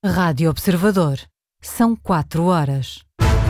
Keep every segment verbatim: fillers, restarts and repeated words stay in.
Rádio Observador. São quatro horas.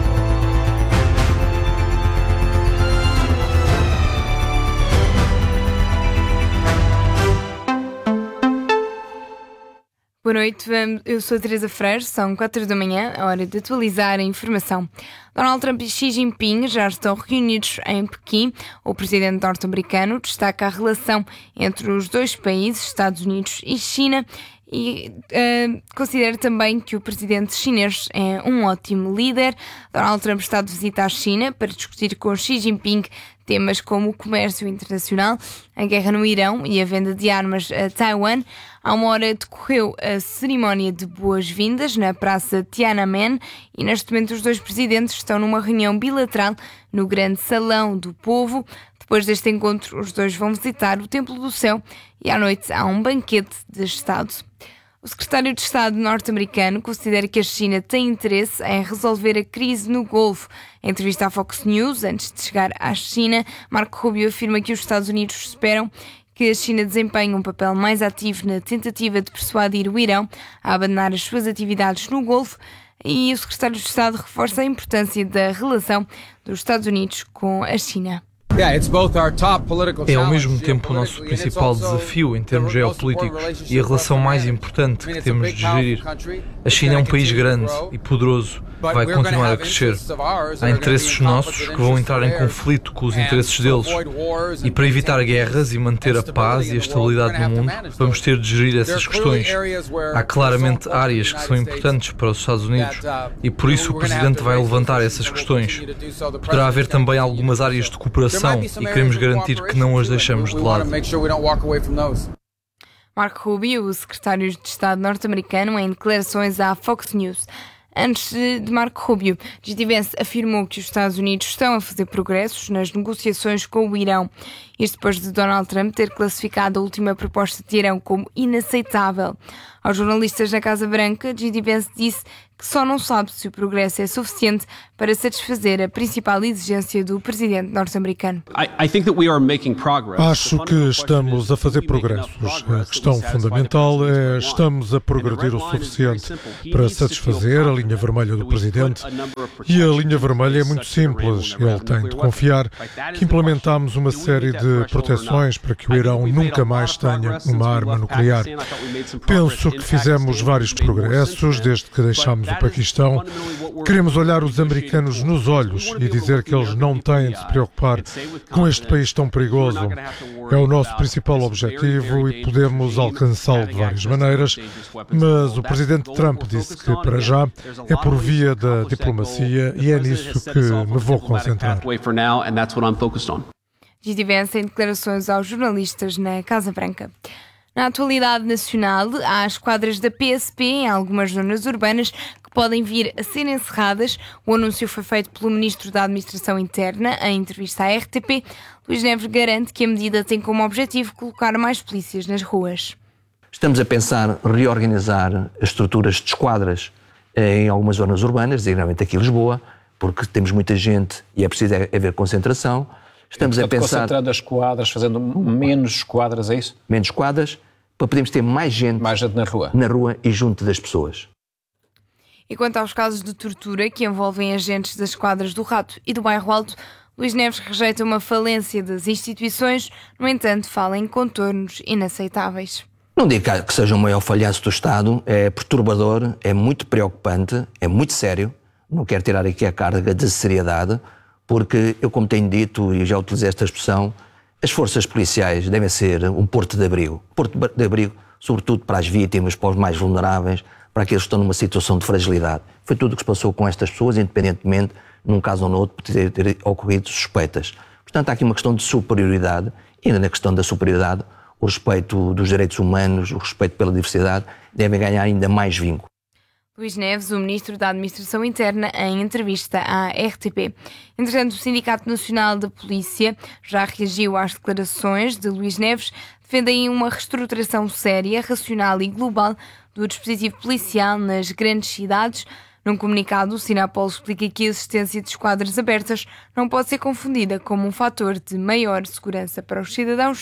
Boa noite, eu sou a Teresa Freire, são quatro da manhã, a hora de atualizar a informação. Donald Trump e Xi Jinping já estão reunidos em Pequim. O presidente norte-americano destaca a relação entre os dois países, Estados Unidos e China, e uh, considera também que o presidente chinês é um ótimo líder. Donald Trump está de visita à China para discutir com Xi Jinping temas como o comércio internacional, a guerra no Irão e a venda de armas a Taiwan. Há uma hora decorreu a cerimónia de boas-vindas na Praça Tiananmen e neste momento os dois presidentes estão numa reunião bilateral no Grande Salão do Povo. Depois deste encontro, os dois vão visitar o Templo do Céu e à noite há um banquete de Estado. O secretário de Estado norte-americano considera que a China tem interesse em resolver a crise no Golfo. Em entrevista à Fox News, antes de chegar à China, Marco Rubio afirma que os Estados Unidos esperam que a China desempenhe um papel mais ativo na tentativa de persuadir o Irão a abandonar as suas atividades no Golfo, e o secretário de Estado reforça a importância da relação dos Estados Unidos com a China. É ao mesmo tempo o nosso principal desafio em termos geopolíticos e a relação mais importante que temos de gerir. A China é um país grande e poderoso, vai continuar a crescer. Há interesses nossos que vão entrar em conflito com os interesses deles. E para evitar guerras e manter a paz e a estabilidade no mundo, vamos ter de gerir essas questões. Há claramente áreas que são importantes para os Estados Unidos e por isso o Presidente vai levantar essas questões. Poderá haver também algumas áreas de cooperação e queremos garantir que não as deixamos de lado. Marco Rubio, o secretário de Estado norte-americano, em declarações à Fox News. Antes de Marco Rubio, J D Vance afirmou que os Estados Unidos estão a fazer progressos nas negociações com o Irão. Isto depois de Donald Trump ter classificado a última proposta de Irão como inaceitável. Aos jornalistas na Casa Branca, J D Vance disse que só não sabe se o progresso é suficiente para satisfazer a principal exigência do presidente norte-americano. Acho que estamos a fazer progressos. A questão fundamental é estamos a progredir o suficiente para satisfazer a linha vermelha do presidente. E a linha vermelha é muito simples. Ele tem de confiar que implementamos uma série de proteções para que o Irão nunca mais tenha uma arma nuclear. Penso que fizemos vários progressos desde que deixámos o Paquistão. Queremos olhar os americanos nos olhos e dizer que eles não têm de se preocupar com este país tão perigoso. É o nosso principal objetivo e podemos alcançá-lo de várias maneiras, mas o presidente Trump disse que, para já, é por via da diplomacia e é nisso que me vou concentrar. J D Vance em declarações aos jornalistas na Casa Branca. Na atualidade nacional, há esquadras da P S P em algumas zonas urbanas que podem vir a ser encerradas. O anúncio foi feito pelo Ministro da Administração Interna em entrevista à R T P. Luís Neves garante que a medida tem como objetivo colocar mais polícias nas ruas. Estamos a pensar reorganizar as estruturas de esquadras em algumas zonas urbanas, designadamente aqui em Lisboa, porque temos muita gente e é preciso haver concentração. Estamos e, portanto, a pensar... concentrando as esquadras, fazendo menos esquadras, é isso? Menos esquadras, para podermos ter mais gente, mais gente na rua. na rua e junto das pessoas. E quanto aos casos de tortura que envolvem agentes das esquadras do Rato e do Bairro Alto, Luís Neves rejeita uma falência das instituições, no entanto fala em contornos inaceitáveis. Não digo que seja o maior falhanço do Estado, é perturbador, é muito preocupante, é muito sério, não quero tirar aqui a carga de seriedade, porque eu, como tenho dito e já utilizei esta expressão, as forças policiais devem ser um porto de abrigo. Porto de abrigo, sobretudo para as vítimas, para os mais vulneráveis, para aqueles que estão numa situação de fragilidade. Foi tudo o que se passou com estas pessoas, independentemente, num caso ou no outro, por ter, ter ocorrido suspeitas. Portanto, há aqui uma questão de superioridade, e ainda na questão da superioridade, o respeito dos direitos humanos, o respeito pela diversidade, devem ganhar ainda mais vínculo. Luís Neves, o Ministro da Administração Interna, em entrevista à R T P. Entretanto, o Sindicato Nacional da Polícia já reagiu às declarações de Luís Neves, defendem uma reestruturação séria, racional e global do dispositivo policial nas grandes cidades. Num comunicado, o Sinapol explica que a existência de esquadras abertas não pode ser confundida como um fator de maior segurança para os cidadãos.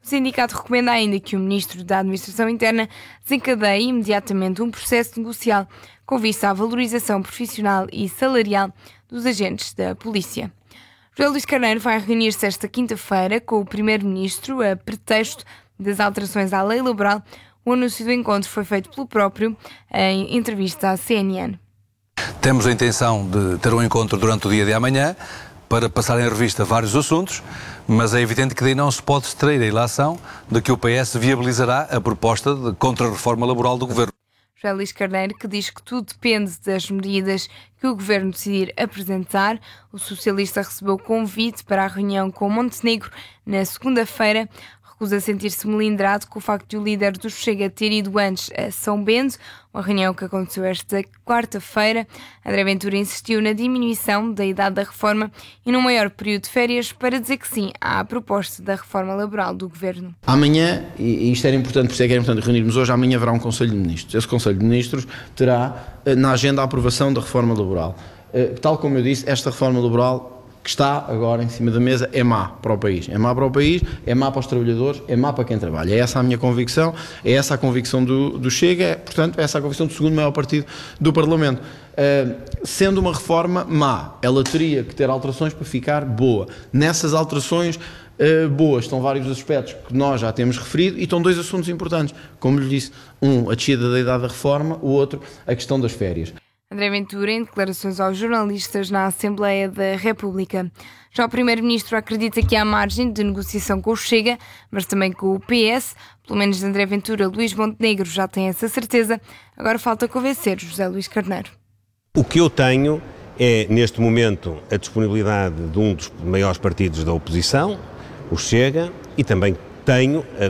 O sindicato recomenda ainda que o Ministro da Administração Interna desencadeie imediatamente um processo negocial com vista à valorização profissional e salarial dos agentes da polícia. José Luís Carneiro vai reunir-se esta quinta-feira com o Primeiro-Ministro a pretexto das alterações à lei laboral. O anúncio do encontro foi feito pelo próprio em entrevista à C N N. Temos a intenção de ter um encontro durante o dia de amanhã para passar em revista vários assuntos, mas é evidente que daí não se pode extrair a ilação de que o P S viabilizará a proposta de contra-reforma laboral do Governo. José Luís Carneiro, que diz que tudo depende das medidas que o Governo decidir apresentar. O socialista recebeu convite para a reunião com Montenegro na segunda-feira. Recusa sentir-se melindrado com o facto de o líder do Chega ter ido antes a São Bento, uma reunião que aconteceu esta quarta-feira. André Ventura insistiu na diminuição da idade da reforma e num maior período de férias para dizer que sim à proposta da reforma laboral do Governo. Amanhã, e isto era importante, por isso é que era importante reunirmos hoje, amanhã haverá um Conselho de Ministros. Esse Conselho de Ministros terá na agenda a aprovação da reforma laboral. Tal como eu disse, esta reforma laboral que está agora em cima da mesa é má para o país. É má para o país, é má para os trabalhadores, é má para quem trabalha. É essa a minha convicção, é essa a convicção do, do Chega, é, portanto, é essa a convicção do segundo maior partido do Parlamento. Uh, sendo uma reforma má, ela teria que ter alterações para ficar boa. Nessas alterações uh, boas estão vários aspectos que nós já temos referido e estão dois assuntos importantes. Como lhe disse, um, a descida da idade da reforma, o outro, a questão das férias. André Ventura, em declarações aos jornalistas na Assembleia da República. Já o Primeiro-Ministro acredita que há margem de negociação com o Chega, mas também com o P S. Pelo menos André Ventura, Luís Montenegro já tem essa certeza. Agora falta convencer José Luís Carneiro. O que eu tenho é, neste momento, a disponibilidade de um dos maiores partidos da oposição, o Chega, e também tenho, a,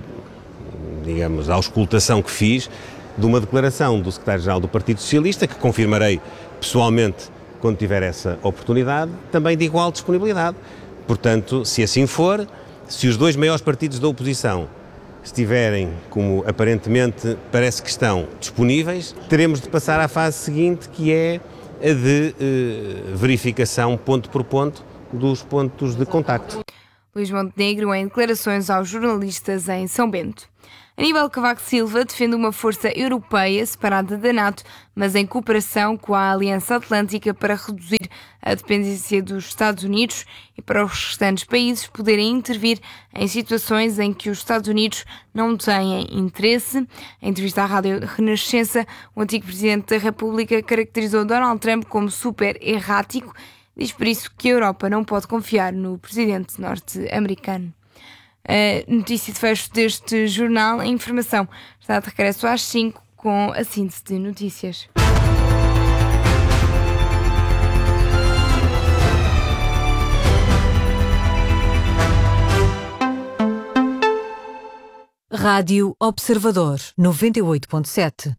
digamos, a auscultação que fiz de uma declaração do secretário-geral do Partido Socialista, que confirmarei pessoalmente quando tiver essa oportunidade, também de igual disponibilidade. Portanto, se assim for, se os dois maiores partidos da oposição estiverem, como aparentemente parece que estão, disponíveis, teremos de passar à fase seguinte, que é a de eh, verificação ponto por ponto dos pontos de contacto. Luís Montenegro em declarações aos jornalistas em São Bento. Aníbal Cavaco Silva defende uma força europeia separada da NATO, mas em cooperação com a Aliança Atlântica para reduzir a dependência dos Estados Unidos e para os restantes países poderem intervir em situações em que os Estados Unidos não têm interesse. Em entrevista à Rádio Renascença, o antigo Presidente da República caracterizou Donald Trump como super errático. Diz por isso que a Europa não pode confiar no presidente norte-americano. A notícia de fecho deste jornal, a informação está de regresso às cinco com a síntese de notícias. Rádio Observador noventa e oito ponto sete.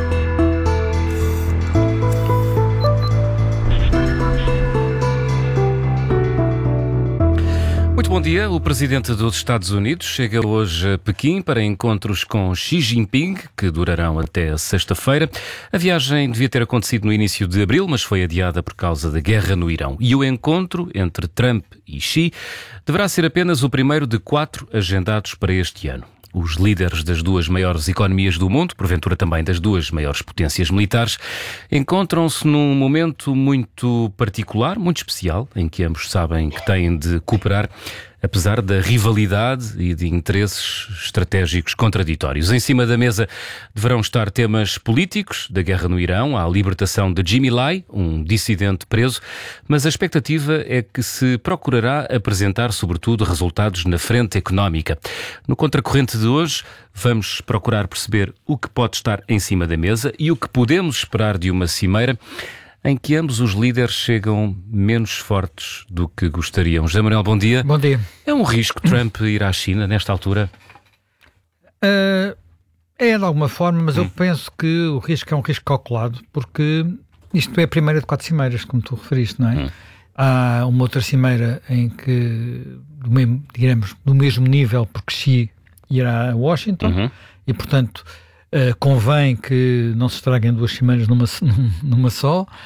Muito bom dia. O presidente dos Estados Unidos chega hoje a Pequim para encontros com Xi Jinping, que durarão até sexta-feira. A viagem devia ter acontecido no início de abril, mas foi adiada por causa da guerra no Irão. E o encontro entre Trump e Xi deverá ser apenas o primeiro de quatro agendados para este ano. Os líderes das duas maiores economias do mundo, porventura também das duas maiores potências militares, encontram-se num momento muito particular, muito especial, em que ambos sabem que têm de cooperar, apesar da rivalidade e de interesses estratégicos contraditórios. Em cima da mesa deverão estar temas políticos, da guerra no Irão, à libertação de Jimmy Lai, um dissidente preso, mas a expectativa é que se procurará apresentar, sobretudo, resultados na frente económica. No Contracorrente de hoje, vamos procurar perceber o que pode estar em cima da mesa e o que podemos esperar de uma cimeira em que ambos os líderes chegam menos fortes do que gostariam. José Manuel, bom dia. Bom dia. É um risco Trump ir à China nesta altura? Uh, é de alguma forma, mas hum. eu penso que o risco é um risco calculado, porque isto é a primeira de quatro cimeiras, como tu referiste, não é? Hum. Há uma outra cimeira em que, do mesmo, digamos, do mesmo nível, porque Xi irá a Washington, uhum. e portanto Uh, convém que não se estraguem duas cimeiras numa, numa só,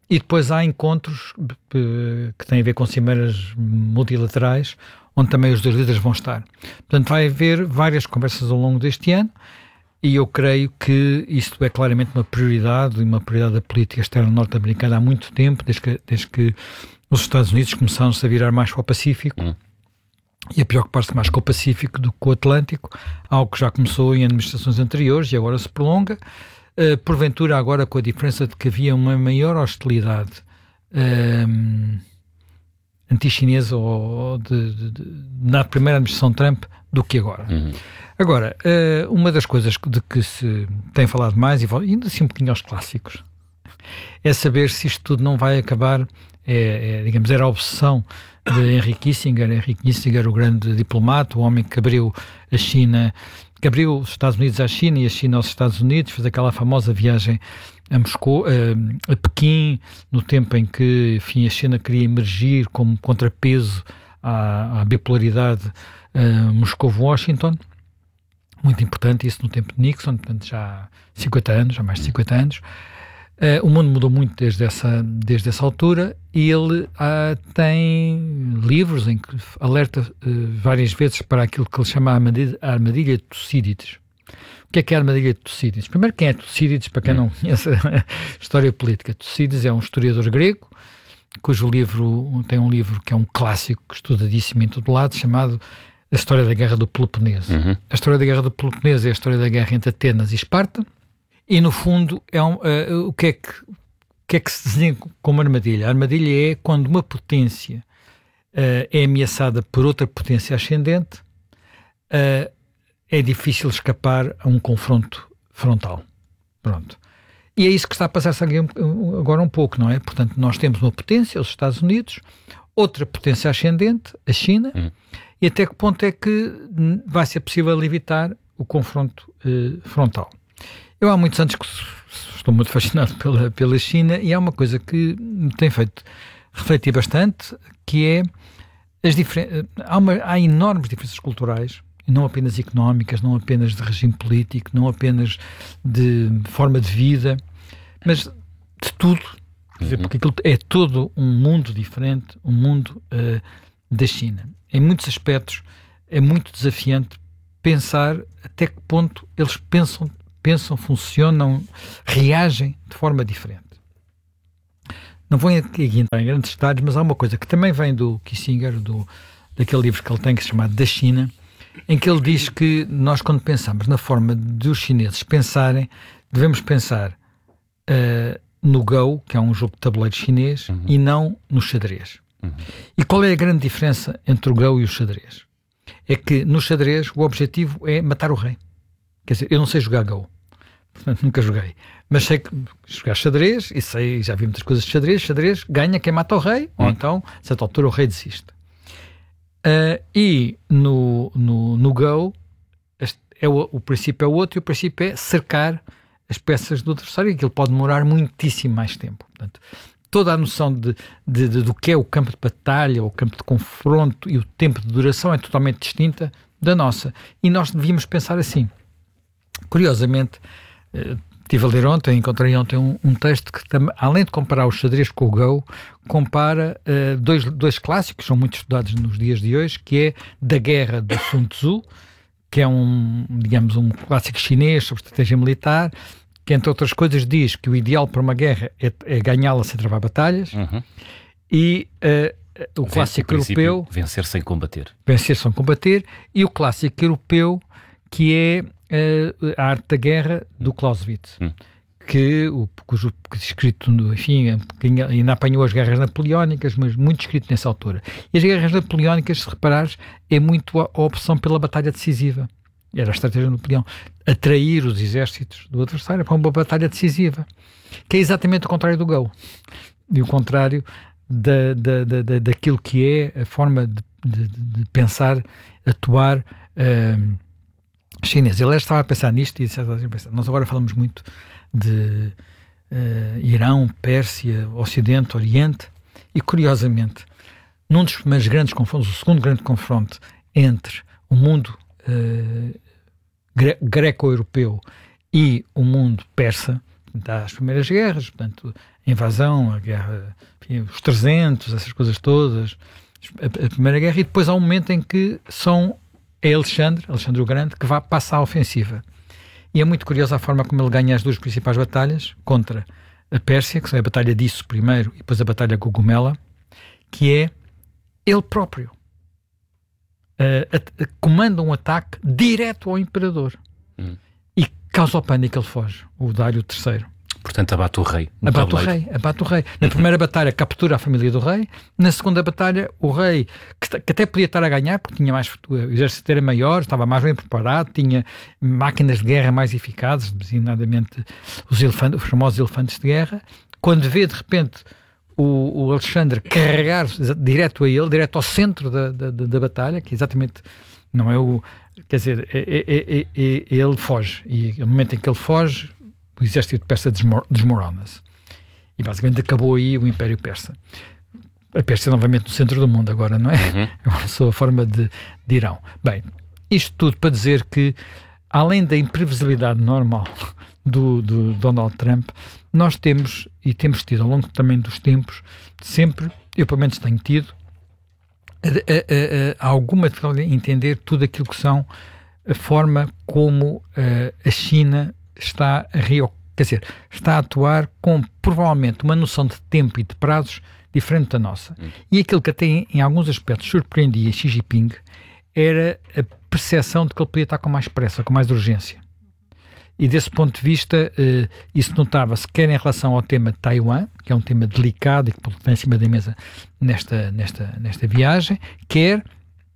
e depois há encontros que têm a ver com cimeiras multilaterais, onde também os dois líderes vão estar. Portanto, vai haver várias conversas ao longo deste ano, e eu creio que isto é claramente uma prioridade, uma prioridade da política externa norte-americana há muito tempo, desde que, desde que os Estados Unidos começaram-se a virar mais para o Pacífico, hum. e a preocupar-se mais com o Pacífico do que com o Atlântico, algo que já começou em administrações anteriores e agora se prolonga, uh, porventura agora com a diferença de que havia uma maior hostilidade um, anti-chinesa ou de, de, de, na primeira administração Trump do que agora. Uhum. Agora, uh, uma das coisas de que se tem falado mais, e indo assim um bocadinho aos clássicos, é saber se isto tudo não vai acabar, é, é, digamos, era a obsessão de Henry Kissinger. Henry Kissinger, o grande diplomata, o homem que abriu a China, que abriu os Estados Unidos à China e a China aos Estados Unidos, fez aquela famosa viagem a Moscou, a, a Pequim, no tempo em que, enfim, a China queria emergir como contrapeso à, à bipolaridade uh, Moscou-Washington. Muito importante isso no tempo de Nixon, portanto já há cinquenta anos, já mais de cinquenta anos. Uh, o mundo mudou muito desde essa, desde essa altura, e ele uh, tem livros em que alerta uh, várias vezes para aquilo que ele chama a armadilha, a armadilha de Tucídides. O que é que é a armadilha de Tucídides? Primeiro, quem é Tucídides, para quem não conhece a história política? Tucídides é um historiador grego, cujo livro, tem um livro que é um clássico, estudadíssimo em todo lado, chamado A História da Guerra do Peloponeso. Uhum. A História da Guerra do Peloponeso é a história da guerra entre Atenas e Esparta, e no fundo é um, uh, o, que é que, o que é que se desenha como armadilha? A armadilha é quando uma potência uh, é ameaçada por outra potência ascendente, uh, é difícil escapar a um confronto frontal. Pronto. E é isso que está a passar-se agora um pouco, não é? Portanto, nós temos uma potência, os Estados Unidos, outra potência ascendente, a China, hum. e até que ponto é que vai ser possível evitar o confronto uh, frontal? Eu há muitos anos que estou muito fascinado pela, pela China, e há uma coisa que me tem feito refletir bastante, que é as diferen... há, uma, há enormes diferenças culturais, e não apenas económicas, não apenas de regime político, não apenas de forma de vida, mas de tudo. Quer dizer, porque aquilo é todo um mundo diferente, um mundo uh, da China. Em muitos aspectos é muito desafiante pensar até que ponto eles pensam pensam, funcionam, reagem de forma diferente. Não vou aqui entrar em grandes detalhes, mas há uma coisa que também vem do Kissinger, do, daquele livro que ele tem, que se chama Da China, em que ele diz que nós, quando pensamos na forma dos chineses pensarem, devemos pensar uh, no Go, que é um jogo de tabuleiro chinês, uhum. e não no xadrez. Uhum. E qual é a grande diferença entre o Go e o xadrez? É que no xadrez o objetivo é matar o rei. Quer dizer, eu não sei jogar Go, portanto nunca joguei, mas sei que jogar xadrez, e sei, já vi muitas coisas de xadrez, xadrez ganha quem mata o rei, hum. ou então, a certa altura, o rei desiste. Uh, e no, no, no Go, este é o, o princípio é outro, e o princípio é cercar as peças do adversário, e aquilo pode demorar muitíssimo mais tempo. Portanto, toda a noção de, de, de, do que é o campo de batalha, o campo de confronto e o tempo de duração é totalmente distinta da nossa, e nós devíamos pensar assim. Curiosamente, uh, estive a ler ontem, encontrei ontem um, um texto que, tam, além de comparar o xadrez com o Go, compara uh, dois, dois clássicos, são muito estudados nos dias de hoje, que é Da Guerra do Sun Tzu, que é um, digamos, um clássico chinês sobre estratégia militar, que, entre outras coisas, diz que o ideal para uma guerra é, é ganhá-la sem travar batalhas, uhum. e uh, o clássico europeu... Vencer sem combater. Vencer sem combater, e o clássico europeu, que é Uh, a Arte da Guerra, do Clausewitz, hum. que, o, cujo que escrito, enfim, ainda apanhou as guerras napoleónicas, mas muito escrito nessa altura. E as guerras napoleónicas, se reparares, é muito a, a opção pela batalha decisiva. Era a estratégia do Napoleão. Atrair os exércitos do adversário para uma batalha decisiva, que é exatamente o contrário do Go. E o contrário da, da, da, da, daquilo que é a forma de, de, de pensar, atuar, uh, chinês. Ele estava a pensar nisto e disse, nós agora falamos muito de uh, Irão, Pérsia, Ocidente, Oriente, e curiosamente, num dos primeiros grandes confrontos, o segundo grande confronto entre o mundo uh, gre- greco-europeu e o mundo persa, Há as primeiras guerras, portanto, a invasão, a guerra, enfim, os trezentos, essas coisas todas, a, a primeira guerra, e depois há um momento em que são, é Alexandre, Alexandre o Grande, que vai, passa à ofensiva. E é muito curiosa a forma como ele ganha as duas principais batalhas contra a Pérsia, que são a Batalha disso primeiro e depois a Batalha Gugumela, que é ele próprio. Uh, a, a, comanda um ataque direto ao imperador hum. e causa o pânico, ele foge, o Dário terceiro. Portanto, abate o rei. Abate o rei, abate o rei. Na primeira batalha captura a família do rei, na segunda batalha o rei, que, que até podia estar a ganhar, porque tinha mais, o exército era maior, estava mais bem preparado, tinha máquinas de guerra mais eficazes, designadamente os, elefantes, os famosos elefantes de guerra, quando vê de repente o, o Alexandre carregar direto a ele, direto ao centro da, da, da, da batalha, que exatamente não é o... Quer dizer, é, é, é, é, ele foge, e no momento em que ele foge, o exército persa desmorona-se. E basicamente acabou aí o Império Persa. A Pérsia novamente no centro do mundo agora, não é? Uhum. É uma sua forma de, de Irão. Bem, isto tudo para dizer que, além da imprevisibilidade normal do, do Donald Trump, nós temos, e temos tido ao longo também dos tempos, sempre, eu pelo menos tenho tido, a, a, a, a alguma dificuldade em entender tudo aquilo que são a forma como a, a China está a rio, quer dizer, está a atuar com provavelmente uma noção de tempo e de prazos diferente da nossa. Hum. E aquilo que até em, em alguns aspectos surpreendia Xi Jinping era a percepção de que ele podia estar com mais pressa, com mais urgência. E desse ponto de vista, eh, isso notava-se quer em relação ao tema de Taiwan, que é um tema delicado e que está em cima da mesa nesta, nesta, nesta viagem, quer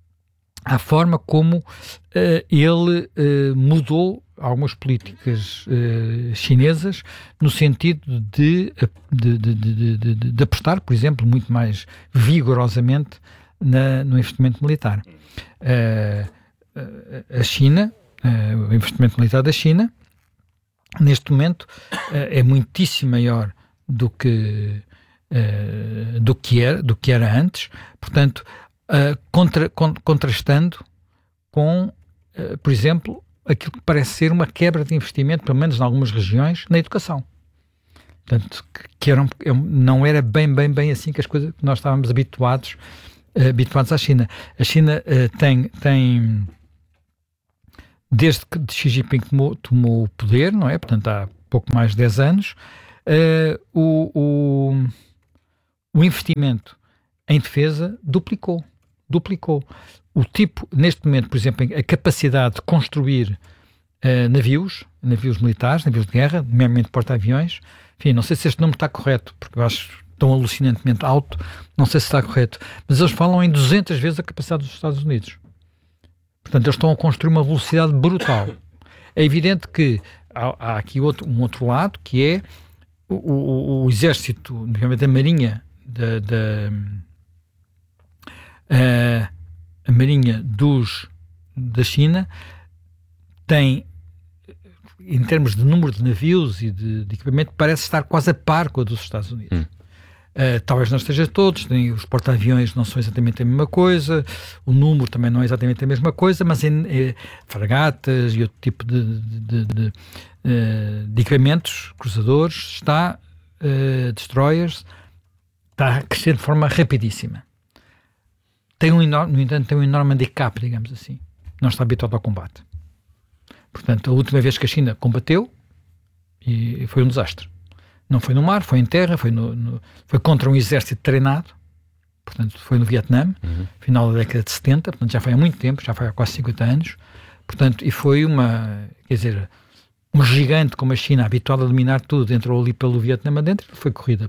a forma como uh, ele uh, mudou algumas políticas uh, chinesas no sentido de, de, de, de, de, de apostar, por exemplo, muito mais vigorosamente na, no investimento militar. Uh, a China, uh, o investimento militar da China, neste momento, uh, é muitíssimo maior do que, uh, do que era, do que era antes, portanto, Uh, contra, con, contrastando com, uh, por exemplo, aquilo que parece ser uma quebra de investimento, pelo menos em algumas regiões, na educação. Portanto, que, que era um, não era bem, bem, bem assim que as coisas que nós estávamos habituados, uh, habituados à China. A China uh, tem, tem, desde que Xi Jinping tomou, tomou o poder, não é? Portanto, há pouco mais de dez anos, uh, o, o, o investimento em defesa duplicou. Duplicou. O tipo, neste momento, por exemplo, a capacidade de construir uh, navios, navios militares, navios de guerra, nomeadamente porta-aviões, enfim, não sei se este número está correto, porque eu acho tão alucinantemente alto, não sei se está correto, mas eles falam em duzentas vezes a capacidade dos Estados Unidos. Portanto, eles estão a construir uma velocidade brutal. É evidente que há, há aqui outro, um outro lado, que é o, o, o exército, nomeadamente a marinha da... da Uh, a marinha dos, da China tem, em termos de número de navios e de, de equipamento, parece estar quase a par com a dos Estados Unidos. Hum. Uh, talvez não esteja todos, nem os porta-aviões não são exatamente a mesma coisa, o número também não é exatamente a mesma coisa, mas em, em fragatas e outro tipo de, de, de, de, uh, de equipamentos, cruzadores, está, uh, destroyers, está a crescer de forma rapidíssima. Tem um enorme, no entanto, tem um enorme handicap, digamos assim. Não está habituado ao combate. Portanto, a última vez que a China combateu e foi um desastre. Não foi no mar, foi em terra, foi, no, no, foi contra um exército treinado. Portanto, foi no Vietnã, uhum. final da década de setenta, portanto, já foi há muito tempo, já foi há quase cinquenta anos. Portanto, e foi uma, quer dizer, um gigante como a China, habituado a dominar tudo, entrou ali pelo Vietnã adentro, foi corrida